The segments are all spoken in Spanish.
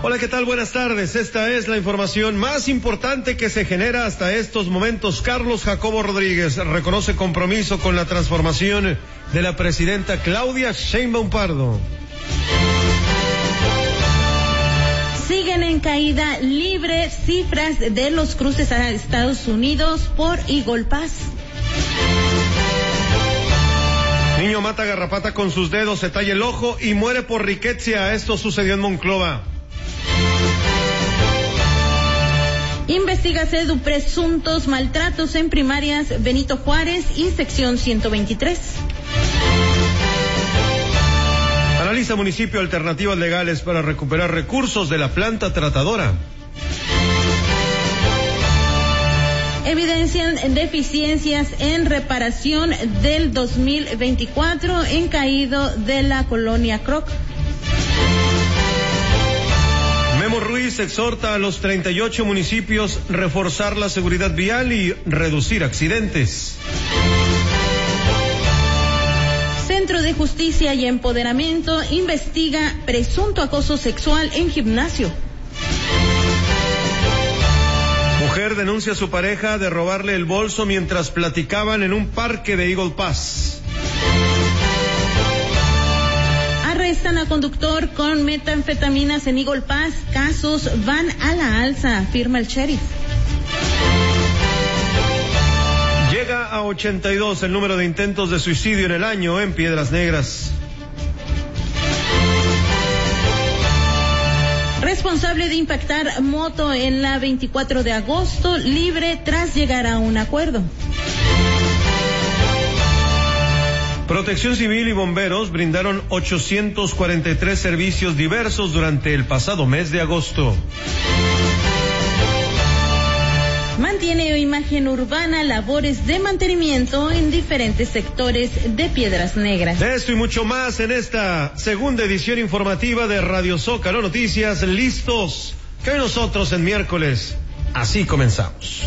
Hola, ¿qué tal? Buenas tardes. Esta es la información más importante que se genera hasta estos momentos. Carlos Jacobo Rodríguez reconoce compromiso con la transformación de la presidenta Claudia Sheinbaum Pardo. Siguen en caída libre cifras de los cruces a Estados Unidos por Eagle Pass. Niño mata garrapata con sus dedos, se talla el ojo y muere por riqueza. Esto sucedió en Monclova. Investiga CEDU presuntos maltratos en primarias Benito Juárez y sección 123. Analiza municipio alternativas legales para recuperar recursos de la planta tratadora. Evidencian deficiencias en reparación del 2024 en caído de la colonia Croc. Memo Ruiz exhorta a los 38 municipios reforzar la seguridad vial y reducir accidentes. Centro de Justicia y Empoderamiento investiga presunto acoso sexual en gimnasio. Mujer denuncia a su pareja de robarle el bolso mientras platicaban en un parque de Eagle Pass. Arrestan a conductor con metanfetaminas en Eagle Pass. Casos van a la alza, afirma el sheriff. Llega a 82 el número de intentos de suicidio en el año en Piedras Negras. Responsable de impactar moto en la 24 de agosto, libre tras llegar a un acuerdo. Protección Civil y bomberos brindaron 843 servicios diversos durante el pasado mes de agosto. Mantiene imagen urbana, labores de mantenimiento en diferentes sectores de Piedras Negras. De esto y mucho más en esta segunda edición informativa de Radio Zócalo Noticias. Listos, que hoy nosotros en miércoles así comenzamos.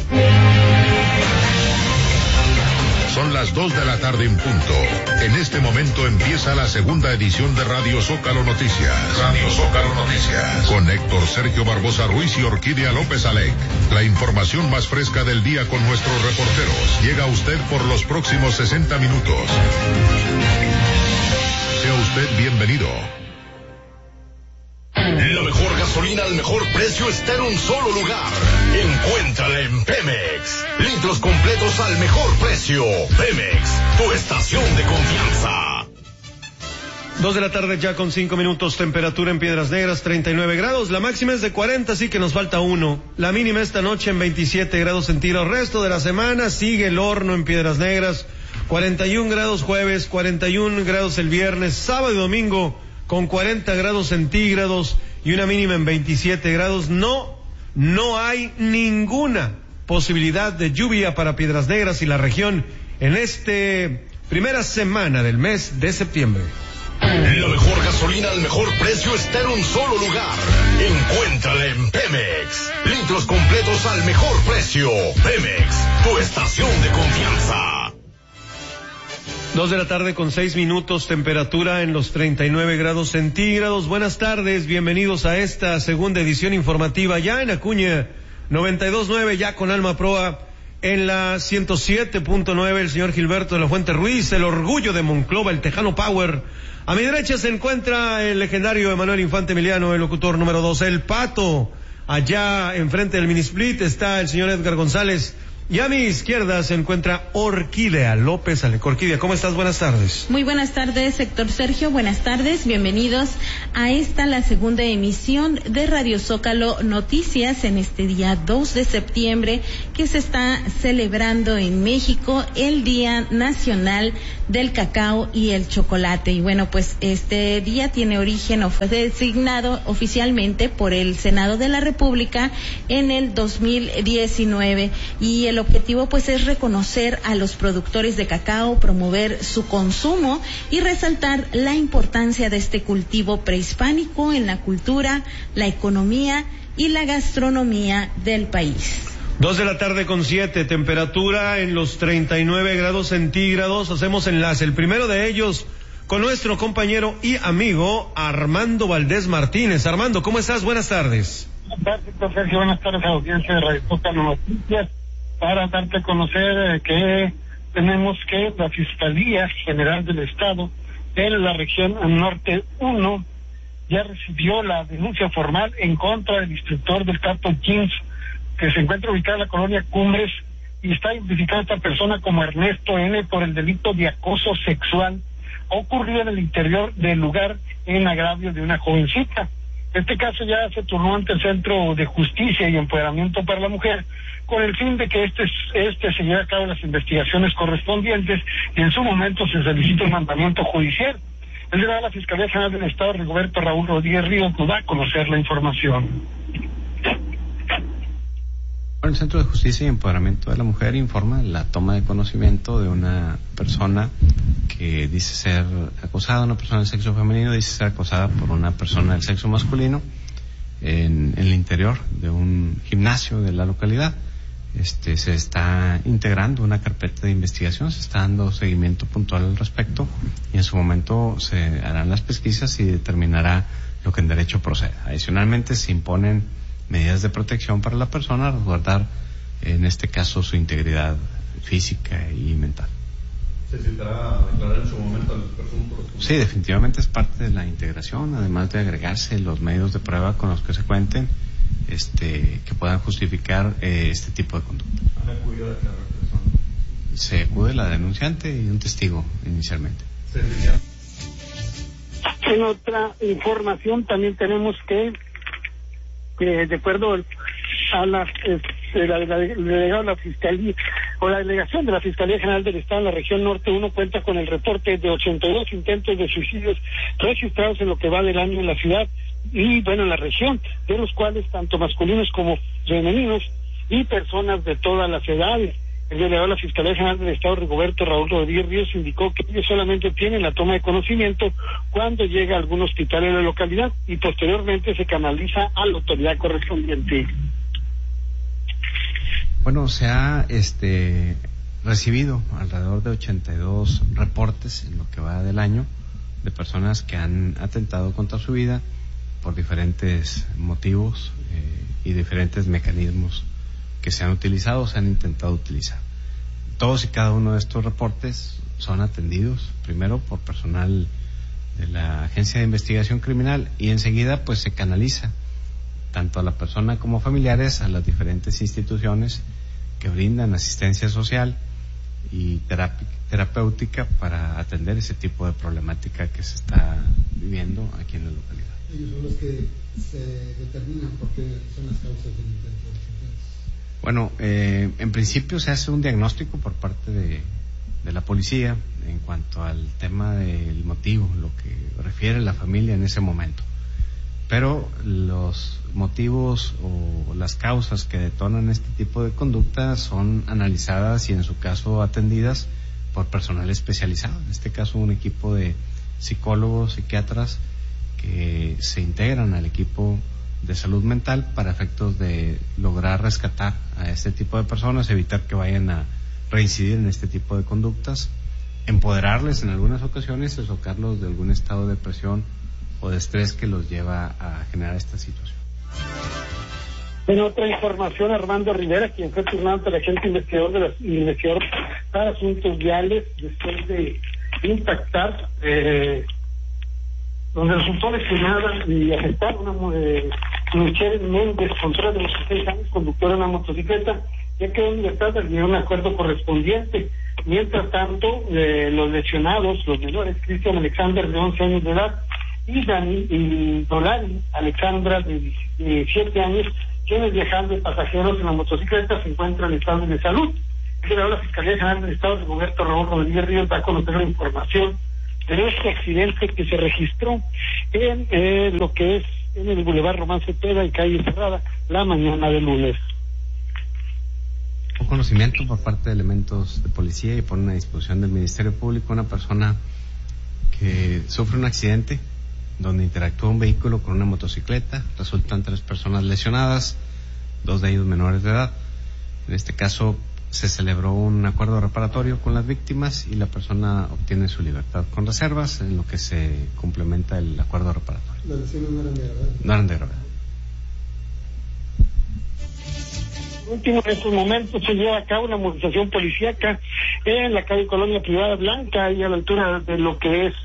Son las 2 de la tarde en punto. En este momento empieza la segunda edición de Radio Zócalo Noticias. Radio Zócalo Noticias. Con Héctor Sergio Barbosa Ruiz y Orquídea López Alec. La información más fresca del día con nuestros reporteros. Llega a usted por los próximos 60 minutos. Sea usted bienvenido. La mejor gasolina al mejor precio está en un solo lugar. Encuéntrala en Pemex. Litros completos al mejor precio. Pemex, tu estación de confianza. 2 de la tarde ya con 5 minutos, temperatura en Piedras Negras 39 grados, la máxima es de 40, así que nos falta 1. La mínima esta noche en 27 grados centígrados. Resto de la semana sigue el horno en Piedras Negras, 41 grados jueves, 41 grados el viernes, sábado y domingo con 40 grados centígrados y una mínima en 27 grados. No hay ninguna posibilidad de lluvia para Piedras Negras y la región en este primera semana del mes de septiembre. La mejor gasolina al mejor precio está en un solo lugar. Encuéntrala en Pemex. Litros completos al mejor precio. Pemex, tu estación de confianza. 2 de la tarde con 6 minutos, temperatura en los 39 grados centígrados. Buenas tardes, bienvenidos a esta segunda edición informativa ya en Acuña 92.9, ya con Alma Proa en la 107.9, el señor Gilberto de la Fuente Ruiz, el orgullo de Monclova, el Tejano Power. A mi derecha se encuentra el legendario Emanuel Infante Emiliano, el locutor número 2, el Pato. Allá enfrente del minisplit está el señor Edgar González. Y a mi izquierda se encuentra Orquídea López Alec. Orquídea, ¿cómo estás? Buenas tardes. Muy buenas tardes, Héctor Sergio. Buenas tardes, bienvenidos a esta, la segunda emisión de Radio Zócalo Noticias en este día 2 de septiembre que se está celebrando en México el Día Nacional del Cacao y el Chocolate. Y bueno, pues este día tiene origen o fue designado oficialmente por el Senado de la República en el 2019 y el objetivo pues es reconocer a los productores de cacao, promover su consumo y resaltar la importancia de este cultivo prehispánico en la cultura, la economía y la gastronomía del país. 2 de la tarde con 7, temperatura en los 39 grados centígrados. Hacemos enlace, el primero de ellos con nuestro compañero y amigo Armando Valdés Martínez. Armando, ¿cómo estás? Buenas tardes. Buenas tardes, Sergio. Buenas tardes a la audiencia de Radio Zócalo Noticias, para darte a conocer que tenemos que la Fiscalía General del Estado en la región Norte 1 ya recibió la denuncia formal en contra del instructor del Cartel Jeans, que se encuentra ubicada en la colonia Cumbres, y está identificada esta persona como Ernesto N. por el delito de acoso sexual ocurrido en el interior del lugar en agravio de una jovencita. Este caso ya se turnó ante el Centro de Justicia y Empoderamiento para la Mujer, con el fin de que este se lleve a cabo las investigaciones correspondientes, y en su momento se solicita un mandamiento judicial. El delegado de la Fiscalía General del Estado, Rigoberto Raúl Rodríguez Ríos, nos da a conocer la información. El Centro de Justicia y Empoderamiento de la Mujer informa la toma de conocimiento de una persona que dice ser acosada, una persona del sexo femenino dice ser acosada por una persona del sexo masculino en el interior de un gimnasio de la localidad. Se está integrando una carpeta de investigación, se está dando seguimiento puntual al respecto, y en su momento se harán las pesquisas y determinará lo que en derecho procede. Adicionalmente, se imponen medidas de protección para la persona, resguardar en este caso su integridad física y mental. ¿Se citará a declarar en su momento al presunto responsable? Sí, definitivamente es parte de la integración, además de agregarse los medios de prueba con los que se cuenten, que puedan justificar este tipo de conducta. ¿Han acudido a declarar persona? Se acude la denunciante y un testigo inicialmente. En otra información también tenemos que de acuerdo a la Fiscalía o la delegación de la Fiscalía General del Estado en la región Norte 1 cuenta con el reporte de 82 intentos de suicidios registrados en lo que va del año en la ciudad y en la región, de los cuales tanto masculinos como femeninos y personas de todas las edades. El delegado de la Fiscalía General del Estado, Rigoberto Raúl Rodríguez Ríos, indicó que ellos solamente tienen la toma de conocimiento cuando llega a algún hospital en la localidad y posteriormente se canaliza a la autoridad correspondiente. Bueno, se ha recibido alrededor de 82 reportes en lo que va del año de personas que han atentado contra su vida por diferentes motivos y diferentes mecanismos que se han utilizado o se han intentado utilizar. Todos y cada uno de estos reportes son atendidos primero por personal de la Agencia de Investigación Criminal y enseguida pues se canaliza tanto a la persona como familiares a las diferentes instituciones que brindan asistencia social y terapéutica para atender ese tipo de problemática que se está viviendo aquí en la localidad. Ellos son los que se determinan por qué son las causas del intento. Bueno, en principio se hace un diagnóstico por parte de la policía en cuanto al tema del motivo, lo que refiere la familia en ese momento. Pero los motivos o las causas que detonan este tipo de conducta son analizadas y en su caso atendidas por personal especializado. En este caso un equipo de psicólogos, psiquiatras que se integran al equipo de salud mental para efectos de lograr rescatar a este tipo de personas, evitar que vayan a reincidir en este tipo de conductas, empoderarles en algunas ocasiones y sacarlos de algún estado de depresión o de estrés que los lleva a generar esta situación. En otra información, Armando Rivera, quien fue turnado ante el agente investigador para asuntos viales, después de impactar, donde resultó lesionada y afectada una Michelle Méndez Contreras, de los 16 años, conductora de una motocicleta, ya quedó en libertad al llegar a un acuerdo correspondiente. Mientras tanto, los lesionados, los menores, Cristian Alexander, de 11 años de edad, y Dolari Alexandra, de 17 años, quienes viajando de pasajeros en la motocicleta se encuentran estables de salud. La Fiscalía General del Estado, Rigoberto Raúl Rodríguez Ríos, da a conocer la información de este accidente que se registró en lo que es en el Boulevard Román Cepeda y calle Cerrada la mañana del lunes. Un conocimiento por parte de elementos de policía y por una disposición del Ministerio Público, una persona que sufre un accidente donde interactúa un vehículo con una motocicleta, resultan 3 personas lesionadas, 2 de ellos menores de edad. En este caso, se celebró un acuerdo reparatorio con las víctimas y la persona obtiene su libertad con reservas, en lo que se complementa el acuerdo reparatorio. Las lesiones no eran de gravedad. No eran de gravedad. Último, en estos momentos se lleva a cabo una movilización policíaca en la calle Colonia Privada Blanca, y a la altura de lo que es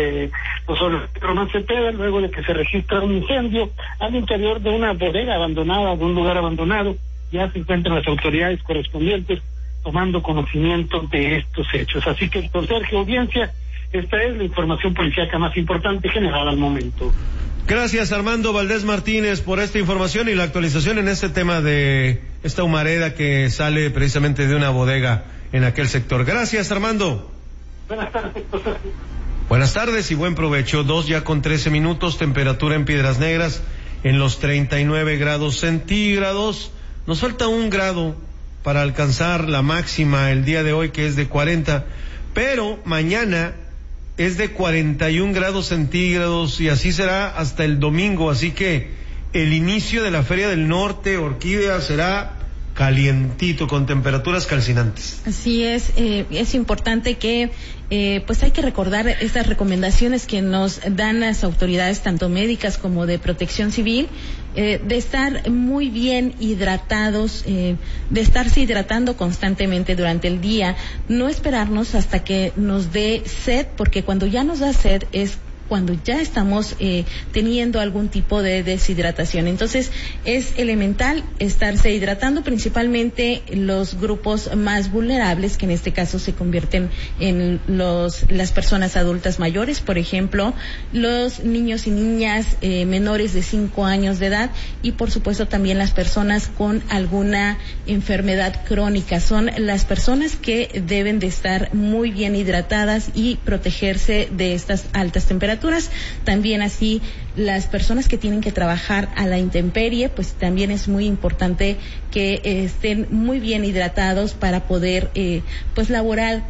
Román Cepeda, luego de que se registra un incendio al interior de una bodega abandonada, de un lugar abandonado. Ya se encuentran las autoridades correspondientes tomando conocimiento de estos hechos. Así que, don Sergio, audiencia, esta es la información policíaca más importante generada al momento. Gracias, Armando Valdés Martínez, por esta información y la actualización en este tema de esta humareda que sale precisamente de una bodega en aquel sector. Gracias, Armando. Buenas tardes, Sergio. Buenas tardes y buen provecho. 2:13, temperatura en Piedras Negras en los 39 grados centígrados. Nos falta 1 grado para alcanzar la máxima el día de hoy, que es de 40, pero mañana es de 41 grados centígrados y así será hasta el domingo, así que el inicio de la Feria del Norte, Orquídea, será calientito, con temperaturas calcinantes. Así es importante que pues hay que recordar estas recomendaciones que nos dan las autoridades, tanto médicas como de protección civil, de estar muy bien hidratados, de estarse hidratando constantemente durante el día, no esperarnos hasta que nos dé sed, porque cuando ya nos da sed es cuando ya estamos teniendo algún tipo de deshidratación. Entonces es elemental estarse hidratando, principalmente los grupos más vulnerables, que en este caso se convierten en las personas adultas mayores, por ejemplo, los niños y niñas menores de 5 años de edad, y por supuesto también las personas con alguna enfermedad crónica. Son las personas que deben de estar muy bien hidratadas y protegerse de estas altas temperaturas. También así las personas que tienen que trabajar a la intemperie, pues también es muy importante que estén muy bien hidratados para poder pues laborar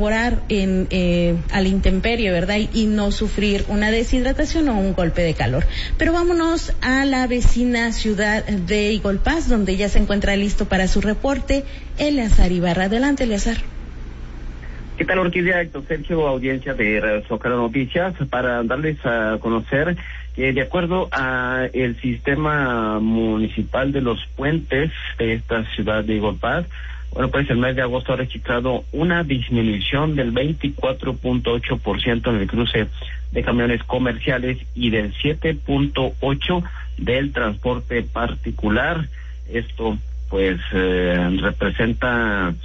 a la intemperie, ¿verdad? Y no sufrir una deshidratación o un golpe de calor. Pero vámonos a la vecina ciudad de Igolpaz, donde ya se encuentra listo para su reporte Eleazar Ibarra. Adelante, Eleazar. ¿Qué tal, Orquídea? Héctor Sergio, audiencia de Radio Zócalo Noticias, para darles a conocer que de acuerdo a el sistema municipal de los puentes de esta ciudad de Igolpaz, bueno, pues el mes de agosto ha registrado una disminución del 24.8% en el cruce de camiones comerciales y del 7.8% del transporte particular. Esto pues representa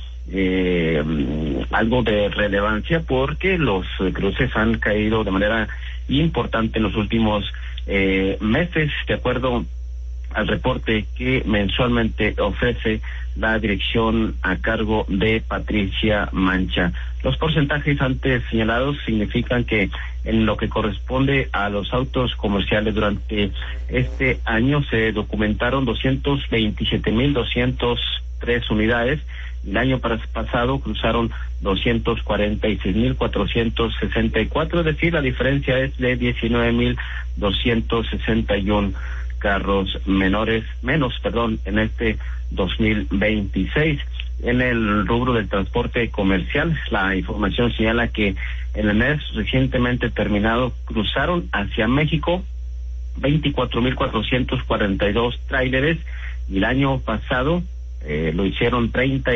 algo de relevancia, porque los cruces han caído de manera importante en los últimos meses, de acuerdo al reporte que mensualmente ofrece la dirección a cargo de Patricia Mancha. Los porcentajes antes señalados significan que en lo que corresponde a los autos comerciales durante este año se documentaron 227,203 unidades. El año pasado cruzaron 246,464, es decir, la diferencia es de 19,261 carros menos, en este 2026. En el rubro del transporte comercial, la información señala que en el mes recientemente terminado cruzaron hacia México 24,442 tráileres, y el año pasado lo hicieron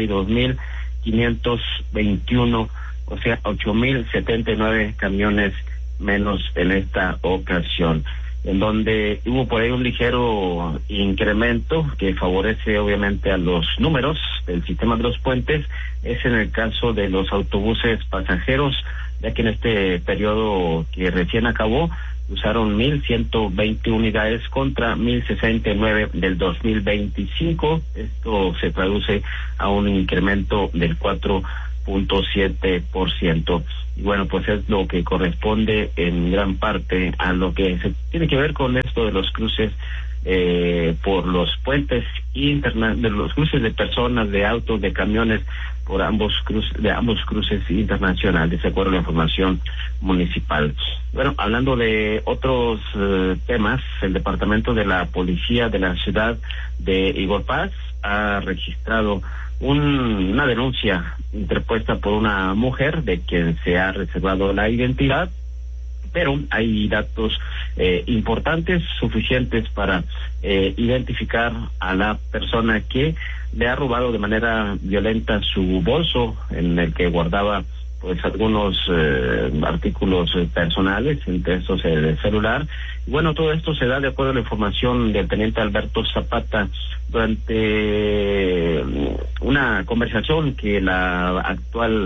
32,521, o sea, 8,079 camiones menos en esta ocasión, en donde hubo por ahí un ligero incremento que favorece obviamente a los números del sistema de los puentes. Es en el caso de los autobuses pasajeros, ya que en este periodo que recién acabó usaron 1,120 unidades contra 1,069 del 2025. Esto se traduce a un incremento del 4.7%. Y bueno, pues es lo que corresponde en gran parte a lo que se tiene que ver con esto de los cruces por los puentes de los cruces de personas, de autos, de camiones, por ambos cruces internacionales, de acuerdo a la información municipal. Bueno, hablando de otros temas, el departamento de la policía de la ciudad de Igolpaz ha registrado una denuncia interpuesta por una mujer de quien se ha reservado la identidad, pero hay datos importantes, suficientes para identificar a la persona que le ha robado de manera violenta su bolso en el que guardaba pues algunos artículos personales, entre estos el celular. Y bueno, todo esto se da de acuerdo a la información del teniente Alberto Zapata durante una conversación que la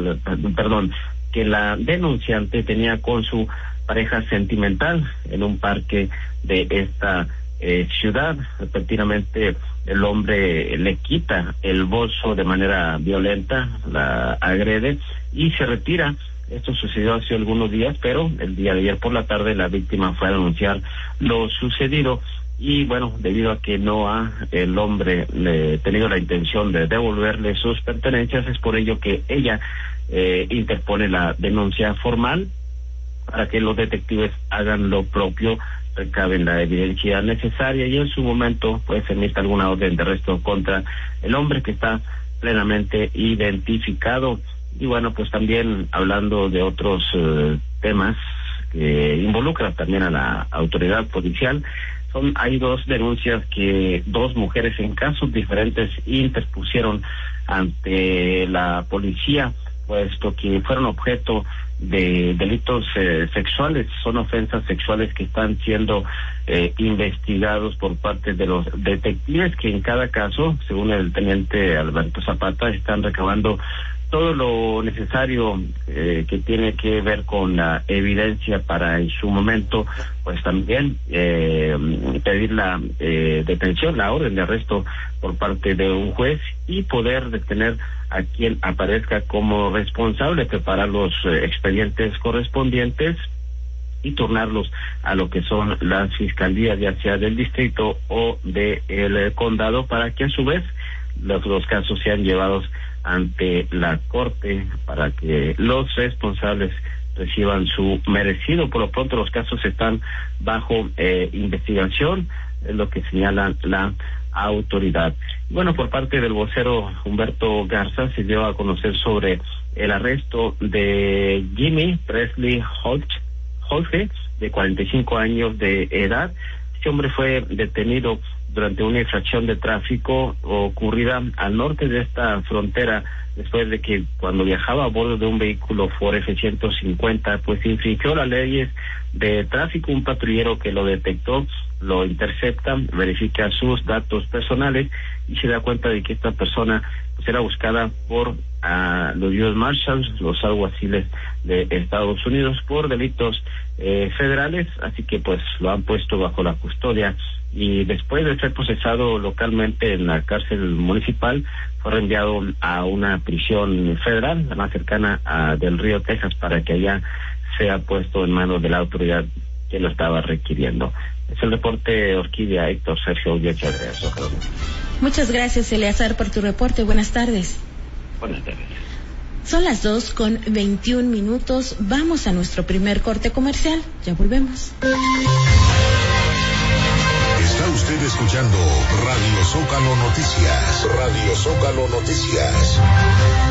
denunciante tenía con su pareja sentimental en un parque de esta ciudad. Repentinamente el hombre le quita el bolso de manera violenta, la agrede y se retira. Esto sucedió hace algunos días, pero el día de ayer por la tarde la víctima fue a denunciar lo sucedido y bueno, debido a que no ha el hombre tenido la intención de devolverle sus pertenencias, es por ello que ella interpone la denuncia formal para que los detectives hagan lo propio, recaben la evidencia necesaria y en su momento pues emita alguna orden de arresto contra el hombre, que está plenamente identificado. Y bueno, pues también hablando de otros temas que involucran también a la autoridad policial, hay dos denuncias que dos mujeres en casos diferentes interpusieron ante la policía, puesto que fueron objeto de delitos sexuales. Son ofensas sexuales que están siendo investigados por parte de los detectives, que en cada caso, según el teniente Alberto Zapata, están recabando todo lo necesario que tiene que ver con la evidencia para en su momento pues también pedir la detención, la orden de arresto por parte de un juez y poder detener a quien aparezca como responsable, preparar los expedientes correspondientes y turnarlos a lo que son las fiscalías, ya sea del distrito o del condado, para que a su vez los casos sean llevados ante la corte para que los responsables reciban su merecido. Por lo pronto los casos están bajo investigación, es lo que señala la autoridad. Bueno, por parte del vocero Humberto Garza se dio a conocer sobre el arresto de Jimmy Presley Holge, de 45 años de edad. Este hombre fue detenido durante una infracción de tráfico ocurrida al norte de esta frontera, después de que cuando viajaba a bordo de un vehículo Ford F-150, pues infringió las leyes de tráfico. Un patrullero que lo detectó, lo intercepta, verifica sus datos personales y se da cuenta de que esta persona pues era buscada por los US Marshals, los alguaciles de Estados Unidos, por delitos federales, así que pues lo han puesto bajo la custodia y después de ser procesado localmente en la cárcel municipal fue reenviado a una prisión federal, la más cercana a Del Río, Texas, para que allá sea puesto en manos de la autoridad que lo estaba requiriendo. Es el reporte, Orquídea, Héctor Sergio Ulloa. Muchas gracias, Eleazar, por tu reporte. Buenas tardes. Buenas tardes. Son las 2:21. Vamos a nuestro primer corte comercial. Ya volvemos. Está usted escuchando Radio Zócalo Noticias. Radio Zócalo Noticias.